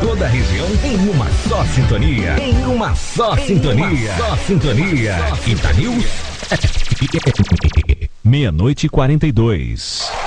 toda a região em uma só sintonia. Em uma só sintonia. Só sintonia. Itanews. 00:42.